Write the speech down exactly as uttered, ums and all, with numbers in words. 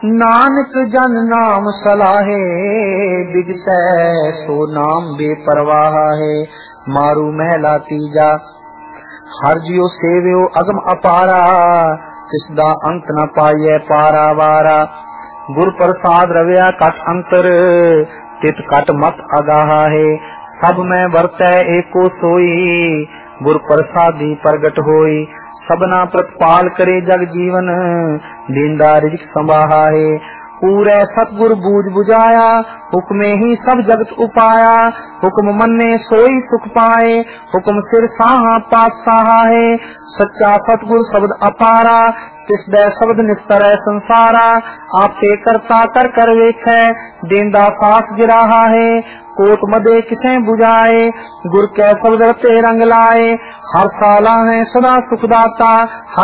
नानक जन नाम सलाहे, बिगसै सो नाम बेपरवाह है। मारू महला तीजा, हर जियो सेवियो अगम अपारा, तिसदा अंत न पाइए पारा वारा। गुर प्रसाद रविया कट अंतर, तित कट मत अगाहा है। सब में वरतै एको सोई, गुर प्रसादी प्रगट होई। सबना प्रतिपाल करे जग जीवन, दीनदा रिजिक संभाहा है। पूरे सतगुर बूझ बुझाया, हुक्मे ही सब जगत उपाया। हुक्म मन्ने सोई सुख पाए, हुक्म सिर साहा पातशाहा है। सच्चा सतगुर शब्द अपारा, तिस दै शब्द निस्तर संसारा। आपे करता कर कर वेखै, देंदा सास गिराहा है। कोट मदे किसे बुझाए, गुर कै शब्द रते रंग लाए। हर साला है सदा सुखदाता,